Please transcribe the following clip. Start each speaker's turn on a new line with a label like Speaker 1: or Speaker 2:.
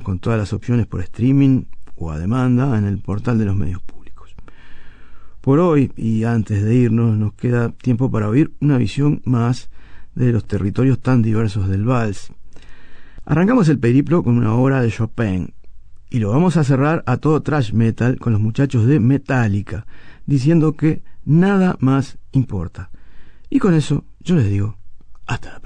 Speaker 1: con todas las opciones por streaming o a demanda en el portal de los medios públicos. Por hoy, y antes de irnos, nos queda tiempo para oír una visión más de los territorios tan diversos del vals. Arrancamos el periplo con una obra de Chopin, y lo vamos a cerrar a todo thrash metal con los muchachos de Metallica, diciendo que nada más importa. Y con eso yo les digo, hasta la próxima.